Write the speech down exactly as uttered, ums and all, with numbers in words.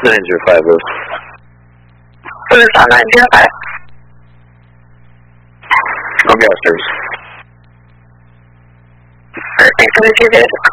nine zero five zero. Police on nine zero five. Okay, officers. Perfect, so this is